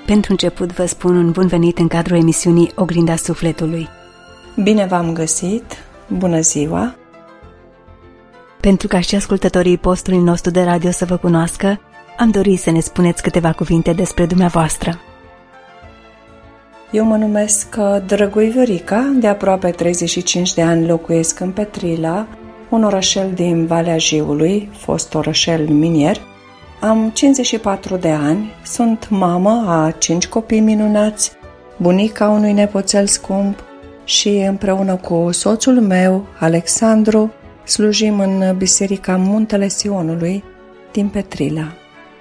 Pentru început vă spun un bun venit în cadrul emisiunii Oglinda Sufletului. Bine v-am găsit! Bună ziua! Pentru ca și ascultătorii postului nostru de radio să vă cunoască, am dorit să ne spuneți câteva cuvinte despre dumneavoastră. Eu mă numesc Drăgui Viorica, de aproape 35 de ani locuiesc în Petrila, un orășel din Valea Jiului, fost orășel minier. Am 54 de ani, sunt mamă a 5 copii minunați, bunica unui nepoțel scump și împreună cu soțul meu, Alexandru, slujim în Biserica Muntele Sionului din Petrila.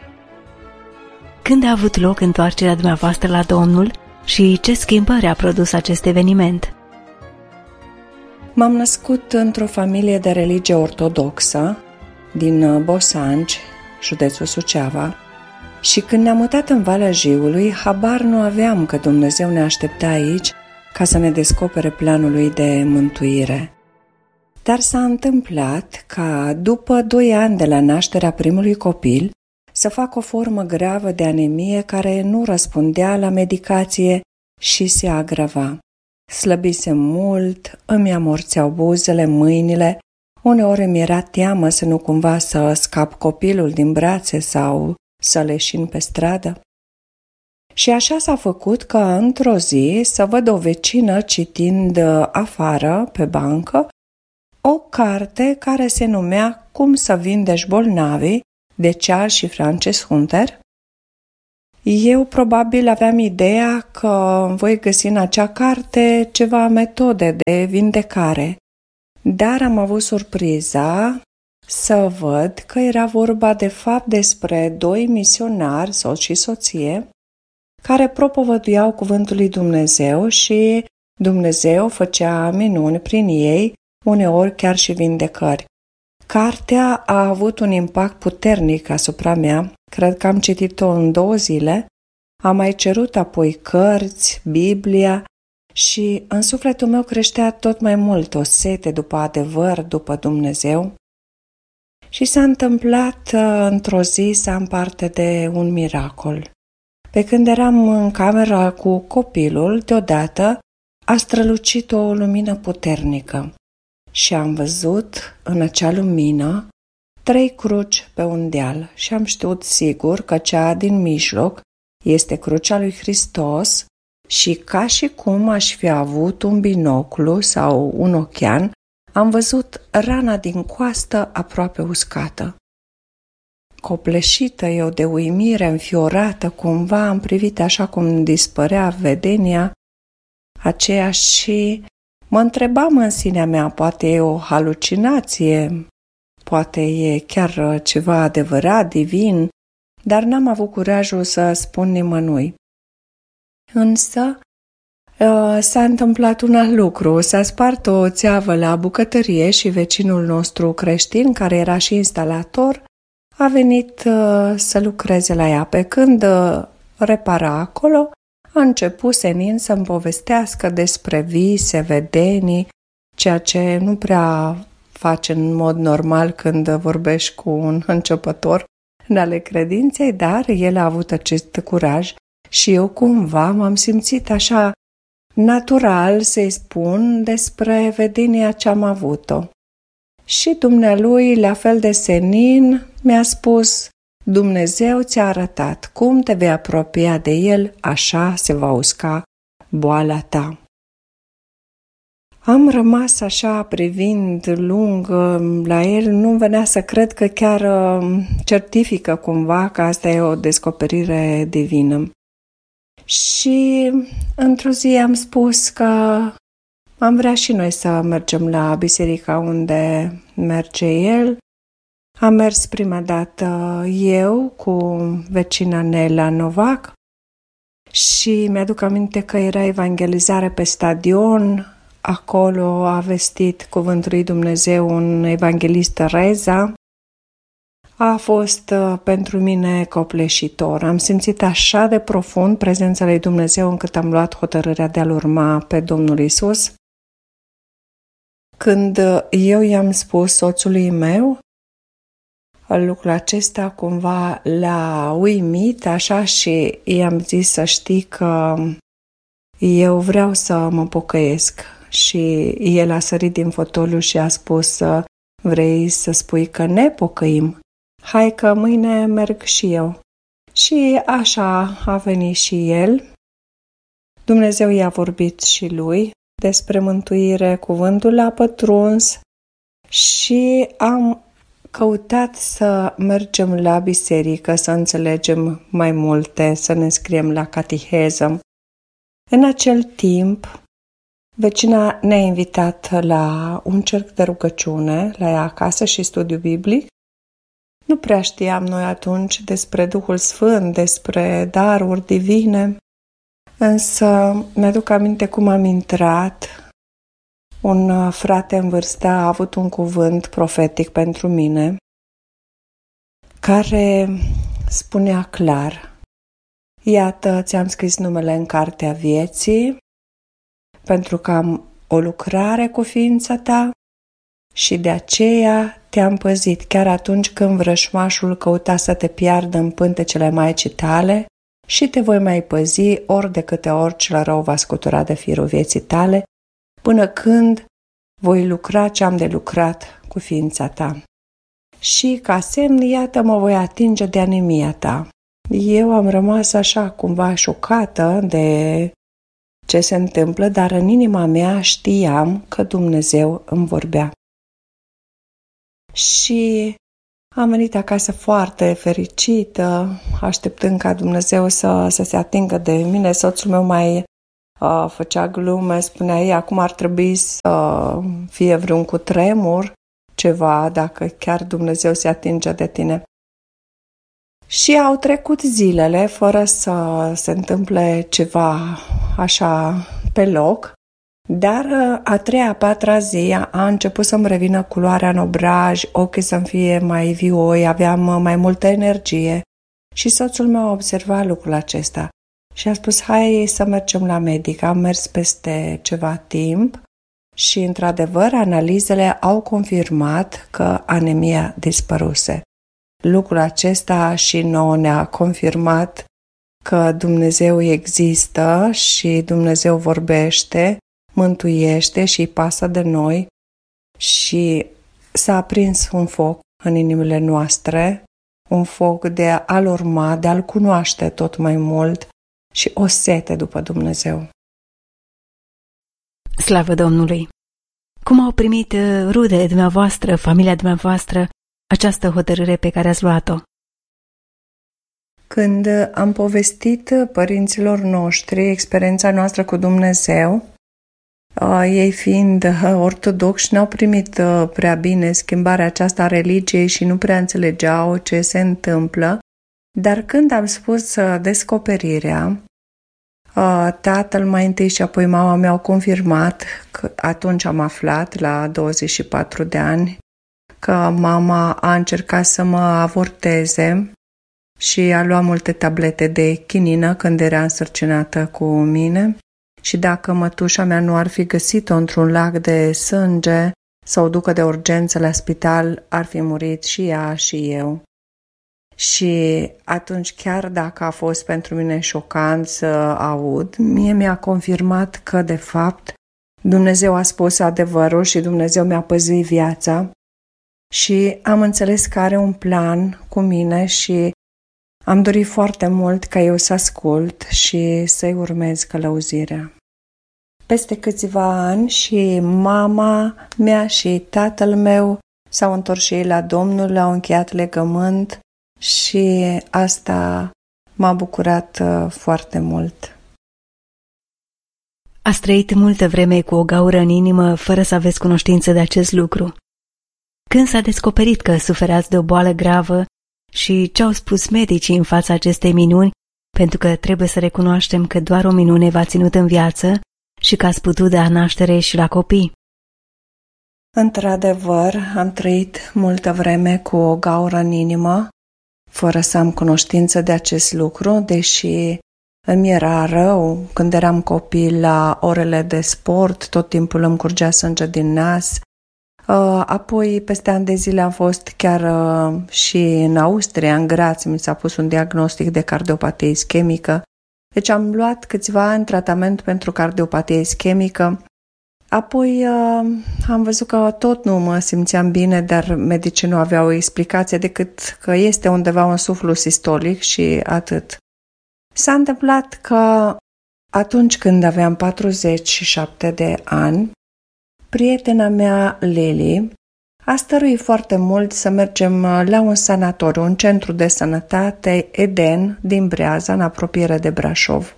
Când a avut loc întoarcerea dumneavoastră la Domnul și ce schimbări a produs acest eveniment? M-am născut într-o familie de religie ortodoxă din Bosanci, județul Suceava, și când ne-am mutat în Valea Jiului, habar nu aveam că Dumnezeu ne aștepta aici ca să ne descopere planul lui de mântuire. Dar s-a întâmplat ca, după 2 ani de la nașterea primului copil, să fac o formă gravă de anemie care nu răspundea la medicație și se agrava. Slăbisem mult, îmi amorțeau buzele, mâinile, uneori îmi era teamă să nu cumva să scap copilul din brațe sau să leșin pe stradă. Și așa s-a făcut că într-o zi să văd o vecină citind afară, pe bancă, o carte care se numea Cum să vindești bolnavii, de Charles și Frances Hunter. Eu probabil aveam ideea că voi găsi în acea carte ceva metode de vindecare, dar am avut surpriza să văd că era vorba de fapt despre 2 misionari, soț și soție, care propovăduiau cuvântul lui Dumnezeu și Dumnezeu făcea minuni prin ei, uneori chiar și vindecări. Cartea a avut un impact puternic asupra mea, cred că am citit-o în 2 zile, am mai cerut apoi cărți, Biblia și în sufletul meu creștea tot mai mult o sete după adevăr, după Dumnezeu. Și s-a întâmplat într-o zi să am parte de un miracol. Pe când eram în cameră cu copilul, deodată a strălucit o lumină puternică și am văzut în acea lumină 3 cruci pe un deal și am știut sigur că cea din mijloc este crucea lui Hristos și ca și cum aș fi avut un binoclu sau un ochian, am văzut rana din coastă aproape uscată. Copleșită eu de uimire, înfiorată, cumva am privit așa cum dispărea vedenia aceea și mă întrebam în sinea mea, poate e o halucinație, poate e chiar ceva adevărat, divin, dar n-am avut curajul să spun nimănui. Însă s-a întâmplat un alt lucru, s-a spart o țeavă la bucătărie și vecinul nostru creștin, care era și instalator, a venit să lucreze la ea. Pe când repara acolo, a început senin să-mi povestească despre vise, vedenii, ceea ce nu prea faci în mod normal când vorbești cu un începător în ale credinței, dar el a avut acest curaj și eu cumva m-am simțit așa natural să-i spun despre vedenia ce am avut-o. Și dumnealui, la fel de senin, mi-a spus: Dumnezeu ți-a arătat cum te vei apropia de El, așa se va usca boala ta. Am rămas așa privind lung la el, nu venea să cred că chiar certifică cumva că asta e o descoperire divină. Și într-o zi am spus că am vrea și noi să mergem la biserica unde merge el. Am mers prima dată eu cu vecina Nela Novac și mi-aduc aminte că era evangelizare pe stadion. Acolo a vestit cuvântul lui Dumnezeu un evanghelist, Reza. A fost pentru mine copleșitor. Am simțit așa de profund prezența lui Dumnezeu încât am luat hotărârea de a-L urma pe Domnul Iisus. Când eu i-am spus soțului meu, lucrul acesta cumva l-a uimit, așa, și i-am zis să știi că eu vreau să mă pocăiesc. Și el a sărit din fotoliu și a spus: vrei să spui că ne pocăim? Hai că mâine merg și eu. Și așa a venit și el. Dumnezeu i-a vorbit și lui despre mântuire, cuvântul l-a pătruns și am căutat să mergem la biserică, să înțelegem mai multe, să ne înscriem la catiheză. În acel timp, vecina ne-a invitat la un cerc de rugăciune la ea acasă și studiu biblic. Nu prea știam noi atunci despre Duhul Sfânt, despre daruri divine, însă mi-aduc aminte cum am intrat. Un frate în vârstă a avut un cuvânt profetic pentru mine, care spunea clar: iată, ți-am scris numele în cartea vieții, pentru că am o lucrare cu ființa ta și de aceea te-am păzit chiar atunci când vrășmașul căuta să te piardă în pântecele Maicii tale, și te voi mai păzi ori de câte ori cel rău va scutura de firul vieții tale, până când voi lucra ce am de lucrat cu ființa ta. Și ca semn, iată, mă voi atinge de anemia ta. Eu am rămas așa cumva șocată de ce se întâmplă, dar în inima mea știam că Dumnezeu îmi vorbea. Și am venit acasă foarte fericită, așteptând ca Dumnezeu să se atingă de mine. Soțul meu mai făcea glume, spunea: ei, acum ar trebui să fie vreun cutremur, ceva, dacă chiar Dumnezeu se atinge de tine. Și au trecut zilele fără să se întâmple ceva așa pe loc, dar a treia, a patra zi a început să-mi revină culoarea în obraj, ochii să-mi fie mai vioi, aveam mai multă energie și soțul meu a observat lucrul acesta și a spus: hai să mergem la medic. Am mers peste ceva timp și, într-adevăr, analizele au confirmat că anemia dispăruse. Lucrul acesta și nouă ne-a confirmat că Dumnezeu există și Dumnezeu vorbește, mântuiește și îi pasă de noi, și s-a aprins un foc în inimile noastre, un foc de a-L urma, de a-L cunoaște tot mai mult și o sete după Dumnezeu. Slavă Domnului! Cum au primit rudele dumneavoastră, familia dumneavoastră, această hotărâre pe care ați luat-o? Când am povestit părinților noștri experiența noastră cu Dumnezeu, ei fiind ortodoxi, n-au primit prea bine schimbarea aceasta a religiei și nu prea înțelegeau ce se întâmplă, dar când am spus descoperirea, tatăl mai întâi și apoi mama mi-au confirmat, că atunci am aflat, la 24 de ani, că mama a încercat să mă avorteze și a luat multe tablete de chinină când era însărcinată cu mine, și dacă mătușa mea nu ar fi găsit-o într-un lac de sânge să o ducă de urgență la spital, ar fi murit și ea și eu. Și atunci, chiar dacă a fost pentru mine șocant să aud, mie mi-a confirmat că, de fapt, Dumnezeu a spus adevărul și Dumnezeu mi-a păzit viața și am înțeles că are un plan cu mine și am dorit foarte mult ca eu să ascult și să-i urmez călăuzirea. Peste câțiva ani și mama mea și tatăl meu s-au întors și ei la Domnul, au încheiat legământ și asta m-a bucurat foarte mult. Ați trăit multă vreme cu o gaură în inimă fără să aveți cunoștință de acest lucru. Când s-a descoperit că suferați de o boală gravă și ce au spus medicii în fața acestei minuni, pentru că trebuie să recunoaștem că doar o minune v-a ținut în viață și că ați putut da naștere și la copii? Într-adevăr, am trăit multă vreme cu o gaură în inimă, fără să am cunoștință de acest lucru, deși îmi era rău. Când eram copil, la orele de sport, tot timpul îmi curgea sânge din nas, Apoi, peste ani de zile am fost chiar și în Austria, în Graz, mi s-a pus un diagnostic de cardiopatie ischemică. Deci am luat câțiva ani tratament pentru cardiopatie ischemică. Apoi am văzut că tot nu mă simțeam bine, dar medicii nu aveau o explicație decât că este undeva un suflu sistolic și atât. S-a întâmplat că atunci când aveam 47 de ani, prietena mea, Lili, a stăruit foarte mult să mergem la un sanatoriu, un centru de sănătate, Eden, din Breaza, în apropiere de Brașov.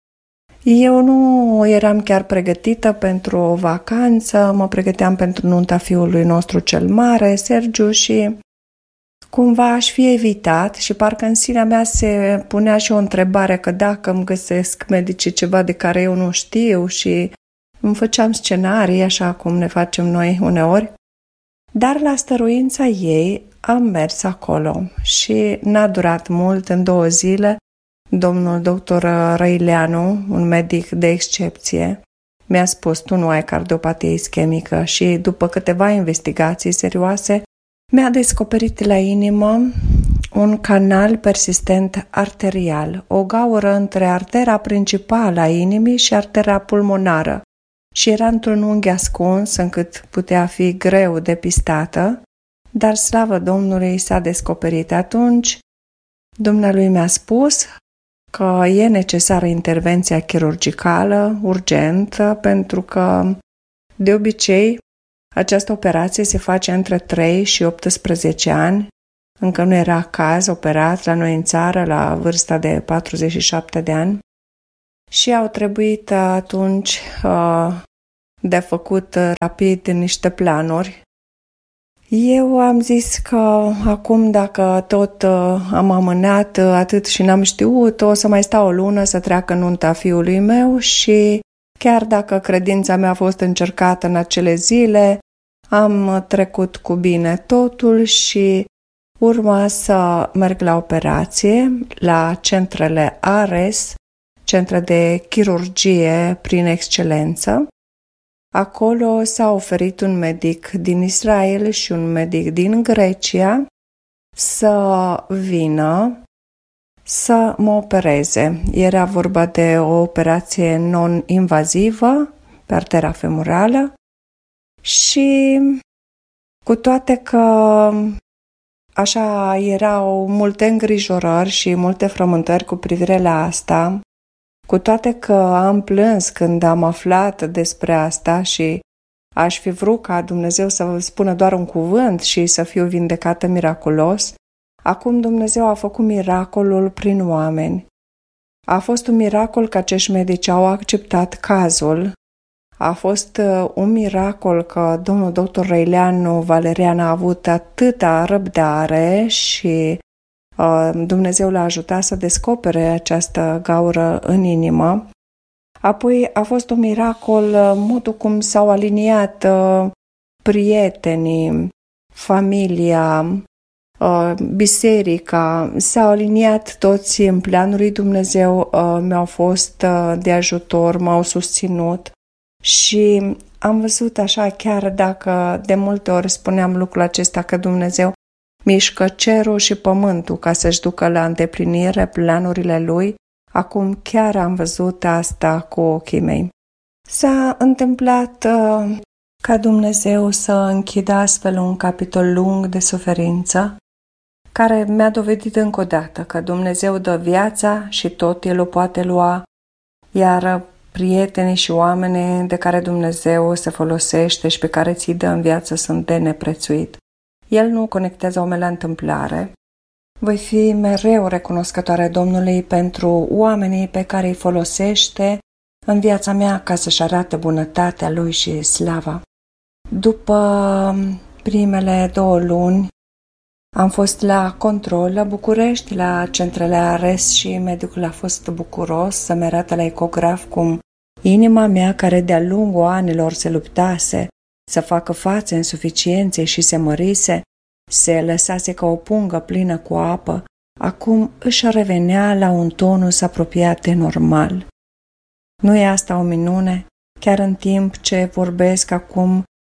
Eu nu eram chiar pregătită pentru o vacanță, mă pregăteam pentru nunta fiului nostru cel mare, Sergiu, și cumva aș fi evitat și parcă în sinea mea se punea și o întrebare că dacă îmi găsesc medicii ceva de care eu nu știu și îmi făceam scenarii așa cum ne facem noi uneori. Dar la stăruința ei am mers acolo și n-a durat mult, în 2 zile, domnul doctor Răileanu, un medic de excepție, mi-a spus: tu nu ai cardiopatie ischemică, și după câteva investigații serioase mi-a descoperit la inimă un canal persistent arterial, o gaură între artera principală a inimii și artera pulmonară, și era într-un unghi ascuns încât putea fi greu depistată, dar slavă Domnului s-a descoperit. Atunci dumnealui mi-a spus că e necesară intervenția chirurgicală urgentă, pentru că de obicei această operație se face între 3 și 18 ani. Încă nu era caz operat la noi în țară la vârsta de 47 de ani și au trebuit atunci de făcut rapid niște planuri. Eu am zis că acum, dacă tot am amânat atât și n-am știut, o să mai stau o lună să treacă nunta fiului meu și chiar dacă credința mea a fost încercată în acele zile, am trecut cu bine totul și urma să merg la operație la centrele ARES, centre de chirurgie prin excelență. Acolo s-a oferit un medic din Israel și un medic din Grecia să vină să mă opereze. Era vorba de o operație non-invazivă pe artera femorală și cu toate că așa erau multe îngrijorări și multe frământări cu privire la asta, cu toate că am plâns când am aflat despre asta și aș fi vrut ca Dumnezeu să spună doar un cuvânt și să fiu vindecată miraculos, acum Dumnezeu a făcut miracolul prin oameni. A fost un miracol că acești medici au acceptat cazul. A fost un miracol că domnul doctor Răileanu Valerian a avut atâta răbdare și Dumnezeu l-a ajutat să descopere această gaură în inimă. Apoi a fost un miracol modul cum s-au aliniat prietenii, familia, biserica, s-au aliniat toți în planul lui Dumnezeu, mi-au fost de ajutor, m-au susținut și am văzut așa, chiar dacă de multe ori spuneam lucrul acesta, că Dumnezeu mișcă cerul și pământul ca să-și ducă la îndeplinire planurile Lui, acum chiar am văzut asta cu ochii mei. S-a întâmplat ca Dumnezeu să închidă astfel un capitol lung de suferință, care mi-a dovedit încă o dată că Dumnezeu dă viața și tot El o poate lua, iar prietenii și oamenii de care Dumnezeu se folosește și pe care ți-i dă în viață sunt de neprețuit. El nu conectează omul la întâmplare. Voi fi mereu recunoscătoare Domnului pentru oamenii pe care îi folosește în viața mea ca să-și arate bunătatea Lui și slava. După primele 2 luni am fost la control la București, la centrele ARES, și medicul a fost bucuros să-mi arate la ecograf cum inima mea, care de-a lungul anilor se luptase să facă față insuficienței și se mărise, se lăsase ca o pungă plină cu apă, acum își revenea la un tonus apropiat de normal. Nu e asta o minune? Chiar în timp ce vorbesc acum,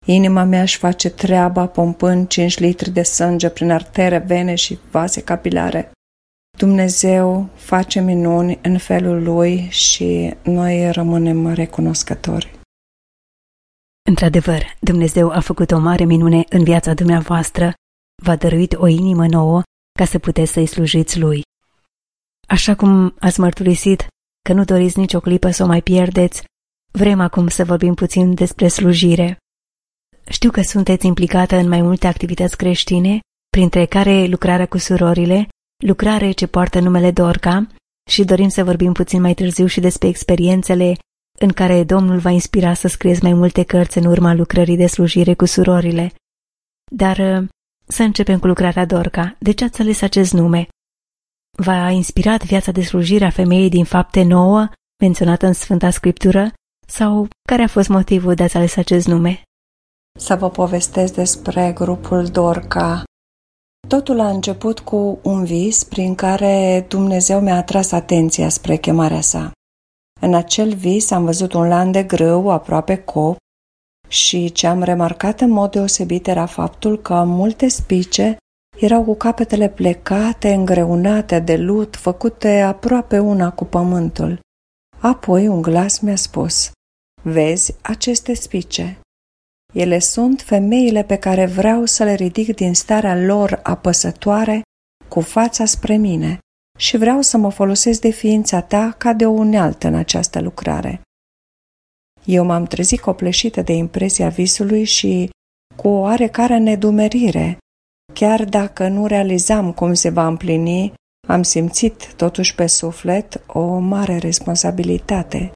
Inima mea își face treaba pompând 5 litri de sânge prin artere, vene și vase capilare. Dumnezeu face minuni în felul Lui și noi rămânem recunoscători. Într-adevăr, Dumnezeu a făcut o mare minune în viața dumneavoastră, v-a dăruit o inimă nouă ca să puteți să-i slujiți Lui. Așa cum ați mărturisit că nu doriți nicio clipă să o mai pierdeți, vrem acum să vorbim puțin despre slujire. Știu că sunteți implicată în mai multe activități creștine, printre care lucrarea cu surorile, lucrare ce poartă numele Dorca, și dorim să vorbim puțin mai târziu și despre experiențele în care Domnul v-a inspirat să scrieți mai multe cărți în urma lucrării de slujire cu surorile. Dar să începem cu lucrarea Dorca. De ce ați ales acest nume? V-a inspirat viața de slujire a femeii din Fapte 9, menționată în Sfânta Scriptură, sau care a fost motivul de a-ți ales acest nume? Să vă povestesc despre grupul Dorca. Totul a început cu un vis prin care Dumnezeu mi-a atras atenția spre chemarea sa. În acel vis am văzut un lan de grâu aproape cop și ce am remarcat în mod deosebit era faptul că multe spice erau cu capetele plecate, îngreunate de lut, făcute aproape una cu pământul. Apoi un glas mi-a spus: "Vezi aceste spice? Ele sunt femeile pe care vreau să le ridic din starea lor apăsătoare cu fața spre mine și vreau să mă folosesc de ființa ta ca de o unealtă în această lucrare." Eu m-am trezit copleșită de impresia visului și cu o oarecare nedumerire. Chiar dacă nu realizam cum se va împlini, am simțit totuși pe suflet o mare responsabilitate.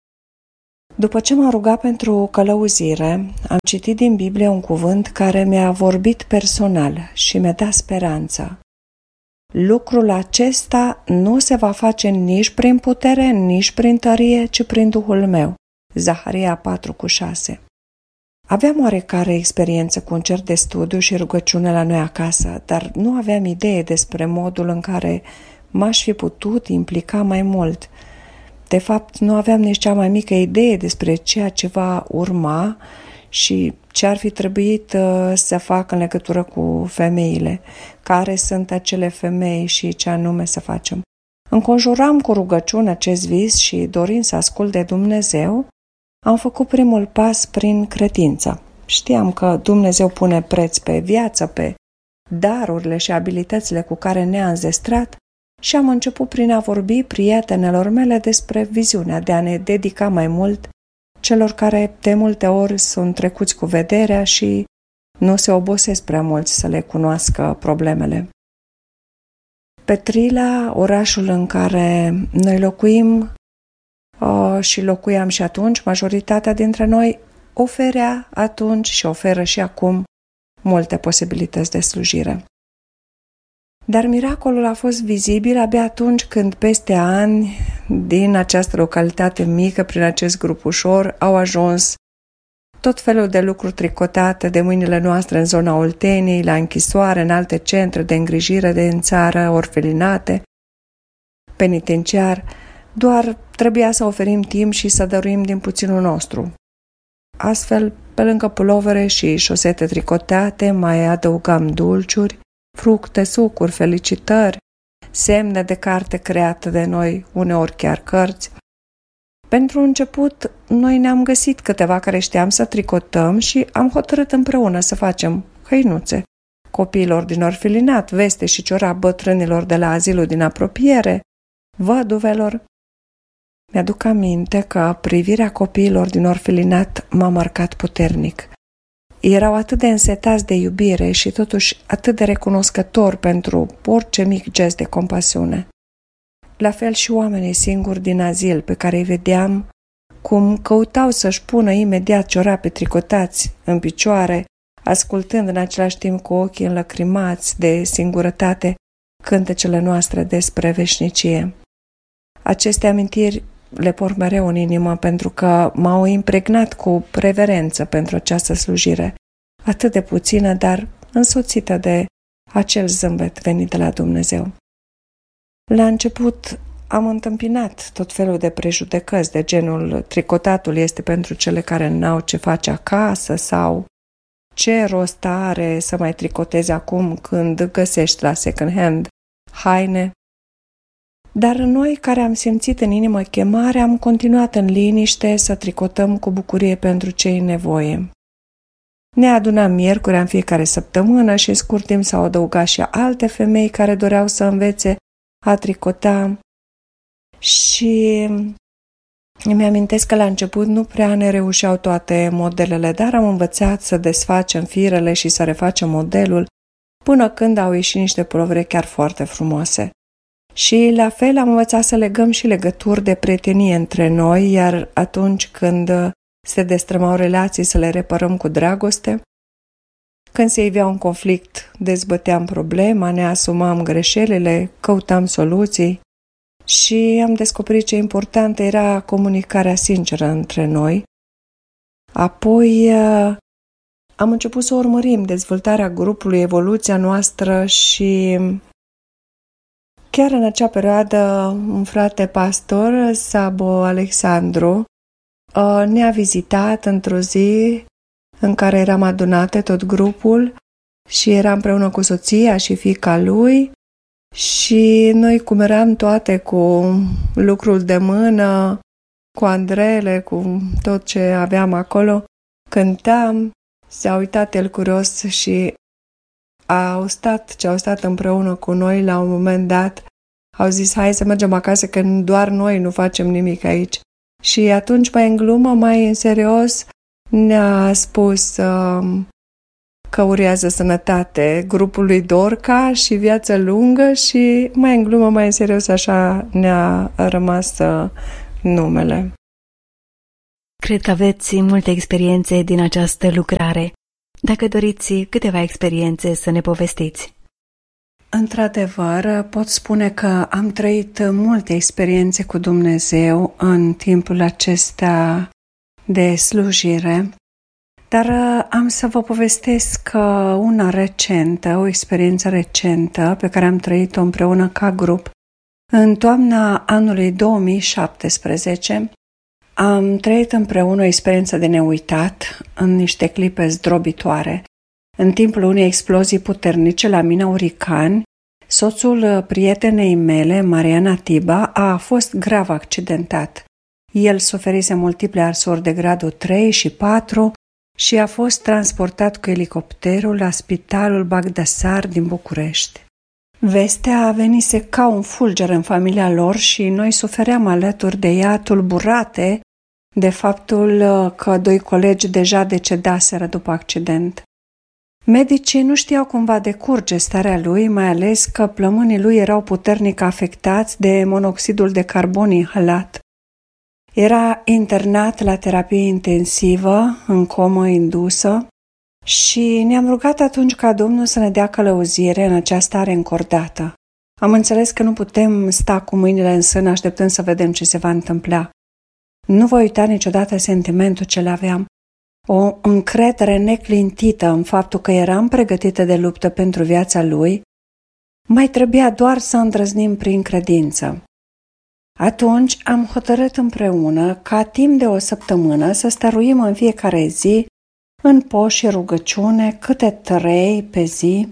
După ce m-am rugat pentru călăuzire, am citit din Biblie un cuvânt care mi-a vorbit personal și mi-a dat speranță. Lucrul acesta nu se va face nici prin putere, nici prin tărie, ci prin Duhul meu. Zaharia 4:6. Aveam oarecare experiență cu un cer de studiu și rugăciune la noi acasă, dar nu aveam idee despre modul în care m-aș fi putut implica mai mult. De fapt, nu aveam nici cea mai mică idee despre ceea ce va urma și ce ar fi trebuit să fac în legătură cu femeile, care sunt acele femei și ce anume să facem. Înconjuram cu rugăciune acest vis și, dorind să ascult de Dumnezeu, am făcut primul pas prin credință. Știam că Dumnezeu pune preț pe viață, pe darurile și abilitățile cu care ne-a înzestrat și am început prin a vorbi prietenelor mele despre viziunea de a ne dedica mai mult celor care de multe ori sunt trecuți cu vederea și nu se obosesc prea mult să le cunoască problemele. Petrila, orașul în care noi locuim și locuiam și atunci, majoritatea dintre noi oferea atunci și oferă și acum multe posibilități de slujire. Dar miracolul a fost vizibil abia atunci când, peste ani, din această localitate mică, prin acest grup ușor, au ajuns tot felul de lucruri tricotate de mâinile noastre în zona Olteniei, la închisoare, în alte centre de îngrijire de în țară, orfelinate, penitenciar. Doar trebuia să oferim timp și să dăruim din puținul nostru. Astfel, pe lângă pulovere și șosete tricotate, mai adăugam dulciuri, fructe, sucuri, felicitări, semne de carte create de noi, uneori chiar cărți. Pentru început, noi ne-am găsit câteva care știam să tricotăm și am hotărât împreună să facem hăinuțe copiilor din orfelinat, veste și ciorap bătrânilor de la azilul din apropiere, văduvelor. Mi-aduc aminte că privirea copiilor din orfelinat m-a marcat puternic. Erau atât de însetați de iubire și totuși atât de recunoscători pentru orice mic gest de compasiune. La fel și oamenii singuri din azil pe care îi vedeam cum căutau să-și pună imediat ciorape tricotați în picioare, ascultând în același timp cu ochii înlăcrimați de singurătate cântecele noastre despre veșnicie. Aceste amintiri le port mereu în inimă pentru că m-au impregnat cu reverență pentru această slujire, atât de puțină, dar însoțită de acel zâmbet venit de la Dumnezeu. La început am întâmpinat tot felul de prejudecăți de genul tricotatul este pentru cele care n-au ce face acasă sau ce rost are să mai tricotezi acum când găsești la second hand haine. Dar noi care am simțit în inimă chemarea, am continuat în liniște să tricotăm cu bucurie pentru cei în nevoie. Ne adunam miercurea în fiecare săptămână și scurt timp s-au adăugat și alte femei care doreau să învețe a tricota. Și îmi amintesc că la început nu prea ne reușeau toate modelele, dar am învățat să desfacem firele și să refacem modelul până când au ieșit niște pulovere chiar foarte frumoase. Și la fel am învățat să legăm și legături de prietenie între noi, iar atunci când se destrămau relații să le reparăm cu dragoste. Când se ivea un conflict, dezbăteam problema, ne asumam greșelile, căutam soluții și am descoperit ce importantă era comunicarea sinceră între noi. Apoi am început să urmărim dezvoltarea grupului, evoluția noastră și chiar în acea perioadă un frate pastor, Sabo Alexandru, ne-a vizitat într-o zi în care eram adunate tot grupul și era împreună cu soția și fiica lui și noi cum eram toate cu lucrul de mână, cu andrele, cu tot ce aveam acolo, cântam, s-a uitat el curios și au stat împreună cu noi la un moment dat, au zis hai să mergem acasă că doar noi nu facem nimic aici. Și atunci, mai în glumă, mai în serios, ne-a spus că urează sănătate grupului Dorca și viață lungă și mai în glumă, mai în serios, așa ne-a rămas numele. Cred că aveți multe experiențe din această lucrare. Dacă doriți câteva experiențe să ne povestiți. Într-adevăr, pot spune că am trăit multe experiențe cu Dumnezeu în timpul acesta de slujire, dar am să vă povestesc una recentă, o experiență recentă pe care am trăit-o împreună ca grup. În toamna anului 2017 am trăit împreună o experiență de neuitat în niște clipe zdrobitoare. În timpul unei explozii puternice la mina Uricani, soțul prietenei mele, Mariana Tiba, a fost grav accidentat. El suferise multiple arsuri de gradul 3 și 4 și a fost transportat cu elicopterul la Spitalul Bagdasar din București. Vestea venise ca un fulger în familia lor și noi sufeream alături de ea, tulburate de faptul că 2 colegi deja decedaseră după accident. Medicii nu știau cum va decurge starea lui, mai ales că plămânii lui erau puternic afectați de monoxidul de carbon inhalat. Era internat la terapie intensivă, în comă indusă, și ne-am rugat atunci ca Domnul să ne dea călăuzire în această stare încordată. Am înțeles că nu putem sta cu mâinile în sân așteptând să vedem ce se va întâmpla. Nu voi uita niciodată sentimentul ce l-aveam. O încredere neclintită în faptul că eram pregătită de luptă pentru viața lui, mai trebuia doar să îndrăznim prin credință. Atunci am hotărât împreună ca timp de o săptămână să stăruim în fiecare zi în post și rugăciune, câte 3 pe zi,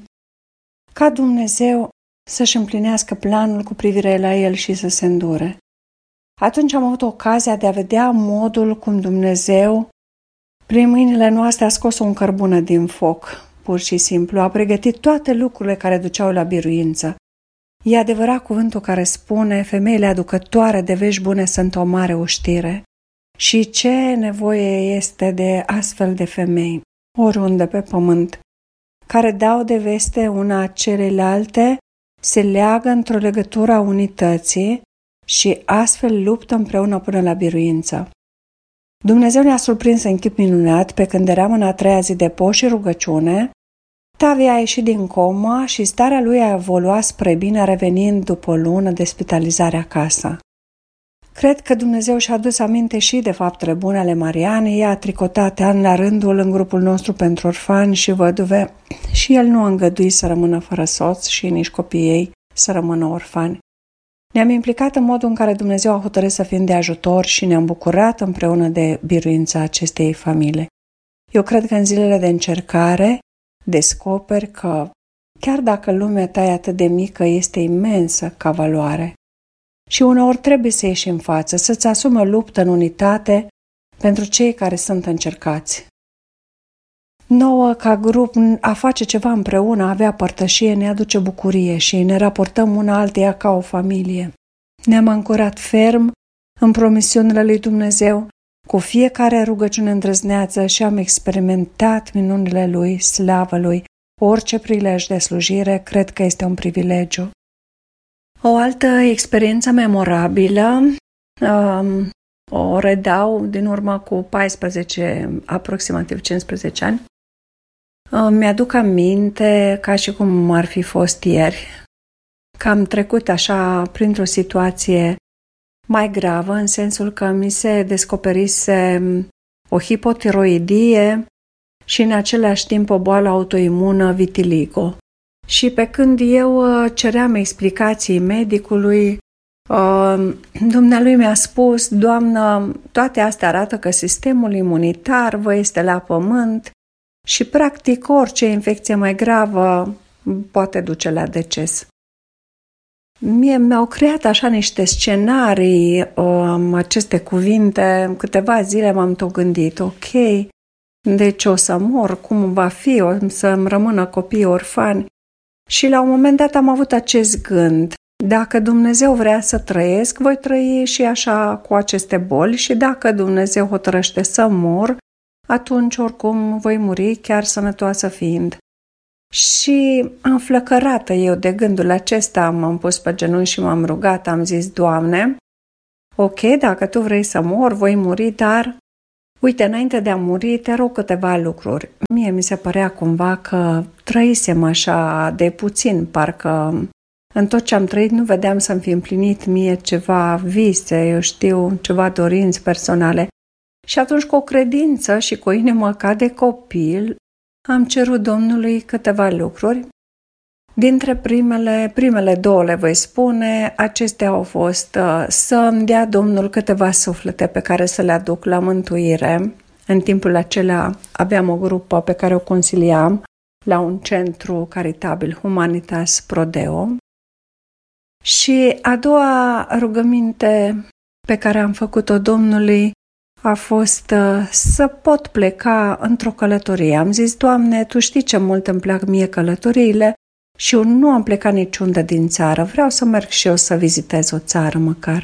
ca Dumnezeu să-și împlinească planul cu privire la el și să se îndure. Atunci am avut ocazia de a vedea modul cum Dumnezeu, prin mâinile noastre, a scos o cărbună din foc, pur și simplu, a pregătit toate lucrurile care duceau la biruință. E adevărat cuvântul care spune, femeile aducătoare de vești bune sunt o mare uștire. Și ce nevoie este de astfel de femei, oriunde pe pământ, care dau de veste una celelalte, se leagă într-o legătură a unității și astfel luptă împreună până la biruință. Dumnezeu ne-a surprins în chip minunat pe când eram în a 3-a zi de post și rugăciune. Tavi a ieșit din comă și starea lui a evoluat spre bine, revenind după o lună de spitalizare acasă. Cred că Dumnezeu și-a adus aminte și de faptele bune ale Marianei. Ea a tricotat an la rândul în grupul nostru pentru orfani și văduve și el nu a îngăduit să rămână fără soț și nici copiii ei să rămână orfani. Ne-am implicat în modul în care Dumnezeu a hotărât să fim de ajutor și ne-am bucurat împreună de biruința acestei familii. Eu cred că în zilele de încercare descoperi că chiar dacă lumea ta e atât de mică, este imensă ca valoare. Și uneori trebuie să ieși în față, să-ți asumi o luptă în unitate pentru cei care sunt încercați. Nouă, ca grup, a face ceva împreună, a avea părtășie, ne aduce bucurie și ne raportăm una alteia ca o familie. Ne-am ancorat ferm în promisiunile lui Dumnezeu, cu fiecare rugăciune îndrăzneață și am experimentat minunile Lui, slavă Lui. Orice prilej de slujire, cred că este un privilegiu. O altă experiență memorabilă o redau din urmă cu 14, aproximativ 15 ani. Mi-aduc aminte, ca și cum ar fi fost ieri, că am trecut așa printr-o situație mai gravă, în sensul că mi se descoperise o hipotiroidie și în același timp o boală autoimună, vitiligo. Și pe când eu ceream explicații medicului, dumnealui mi-a spus: Doamnă, toate astea arată că sistemul imunitar vă este la pământ și practic orice infecție mai gravă poate duce la deces. Mi-au creat așa niște scenarii aceste cuvinte. Câteva zile m-am tot gândit, ok, deci o să mor, cum va fi, o să-mi rămână copii orfani. Și la un moment dat am avut acest gând: dacă Dumnezeu vrea să trăiesc, voi trăi și așa cu aceste boli, și dacă Dumnezeu hotărăște să mor, atunci oricum voi muri, chiar sănătoasă fiind. Și înflăcărată eu de gândul acesta, m-am pus pe genunchi și m-am rugat, am zis: Doamne, ok, dacă Tu vrei să mor, voi muri, dar uite, înainte de a muri, te rog câteva lucruri. Mie mi se părea cumva că trăisem așa de puțin, parcă în tot ce am trăit nu vedeam să-mi fi împlinit mie ceva vise, eu știu, ceva dorinți personale. Și atunci, cu o credință și cu o inimă ca de copil, am cerut Domnului câteva lucruri. Dintre primele două le voi spune, acestea au fost să-mi dea Domnul câteva suflete pe care să le aduc la mântuire. În timpul acela aveam o grupă pe care o consiliam la un centru caritabil, Humanitas Prodeo. Și a doua rugăminte pe care am făcut-o Domnului a fost să pot pleca într-o călătorie. Am zis: Doamne, Tu știi ce mult îmi plac mie călătoriile și eu nu am plecat niciunde din țară. Vreau să merg și eu să vizitez o țară măcar.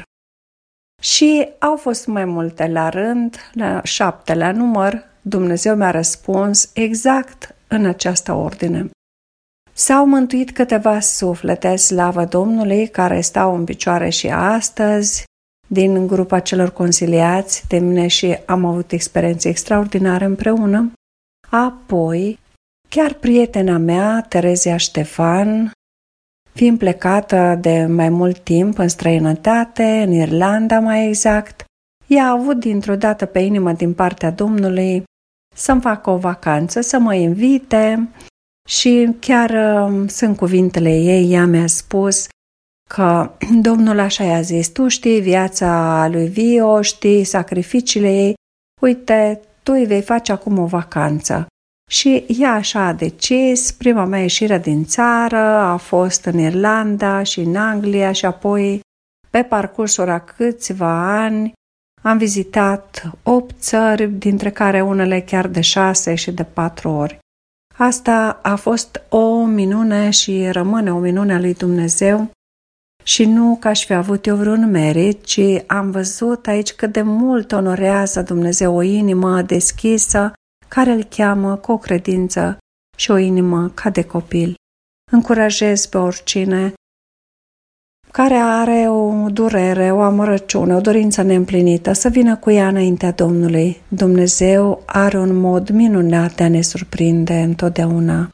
Și au fost mai multe la rând, la 7 la număr. Dumnezeu mi-a răspuns exact în această ordine. S-au mântuit câteva suflete, slavă Domnului, care stau în picioare și astăzi, din grupa celor consiliați de mine, și am avut experiențe extraordinare împreună. Apoi, chiar prietena mea, Terezia Ștefan, fiind plecată de mai mult timp în străinătate, în Irlanda mai exact, ea a avut dintr-o dată pe inimă din partea Domnului să-mi facă o vacanță, să mă invite, și chiar sunt cuvintele ei. Ea mi-a spus că Domnul așa i-a zis: Tu știi viața lui Vio, știi sacrificiile ei, uite, tu îi vei face acum o vacanță. Și ea așa a decis. Prima mea ieșire din țară a fost în Irlanda și în Anglia și apoi, pe parcursul a câțiva ani, am vizitat 8 țări, dintre care unele chiar de 6 și de 4 ori. Asta a fost o minune și rămâne o minune a lui Dumnezeu. Și nu că aș fi avut eu vreun merit, ci am văzut aici cât de mult onorează Dumnezeu o inimă deschisă care îl cheamă cu o credință și o inimă ca de copil. Încurajez pe oricine care are o durere, o amărăciune, o dorință neîmplinită, să vină cu ea înaintea Domnului. Dumnezeu are un mod minunat de a ne surprinde întotdeauna.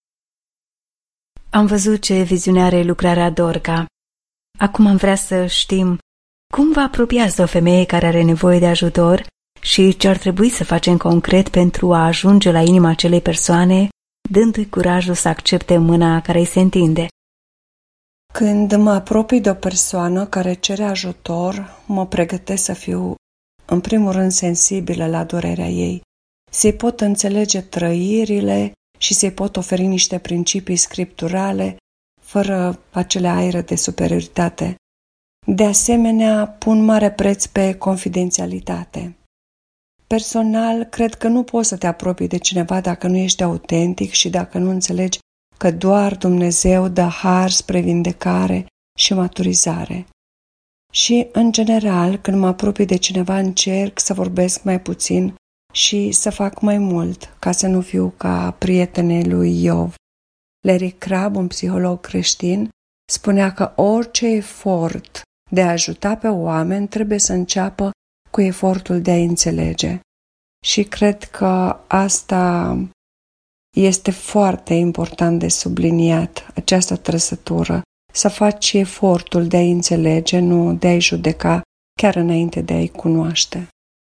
Am văzut ce viziune are lucrarea Dorca. Acum am vrea să știm cum vă apropiați de o femeie care are nevoie de ajutor și ce ar trebui să facem concret pentru a ajunge la inima acelei persoane, dându-i curajul să accepte mâna care îi se întinde. Când mă apropii de o persoană care cere ajutor, mă pregătesc să fiu, în primul rând, sensibilă la durerea ei, se pot înțelege trăirile și se pot oferi niște principii scripturale fără acele aere de superioritate. De asemenea, pun mare preț pe confidențialitate. Personal, cred că nu poți să te apropii de cineva dacă nu ești autentic și dacă nu înțelegi că doar Dumnezeu dă har spre vindecare și maturizare. Și, în general, când mă apropii de cineva, încerc să vorbesc mai puțin și să fac mai mult, ca să nu fiu ca prietenei lui Iov. Larry Crabb, un psiholog creștin, spunea că orice efort de a ajuta pe oameni trebuie să înceapă cu efortul de a înțelege. Și cred că asta este foarte important de subliniat, această trăsătură, să faci efortul de a înțelege, nu de a-i judeca chiar înainte de a-i cunoaște.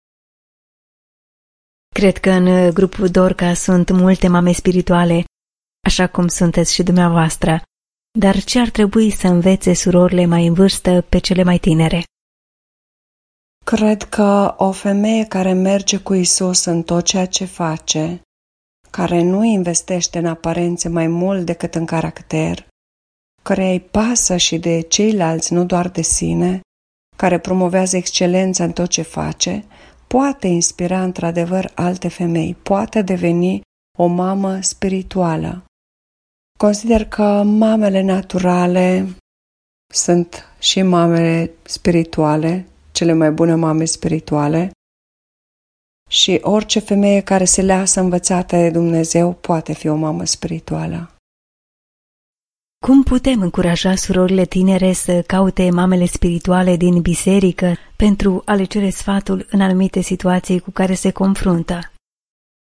Cred că în grupul Dorca sunt multe mame spirituale, așa cum sunteți și dumneavoastră, dar ce ar trebui să învețe surorile mai în vârstă pe cele mai tinere? Cred că o femeie care merge cu Isus în tot ceea ce face, care nu investește în aparențe mai mult decât în caracter, care îi pasă și de ceilalți, nu doar de sine, care promovează excelența în tot ce face, poate inspira într-adevăr alte femei, poate deveni o mamă spirituală. Consider că mamele naturale sunt și mamele spirituale, cele mai bune mame spirituale, și orice femeie care se lasă învățată de Dumnezeu poate fi o mamă spirituală. Cum putem încuraja surorile tinere să caute mamele spirituale din biserică pentru a le cere sfatul în anumite situații cu care se confruntă?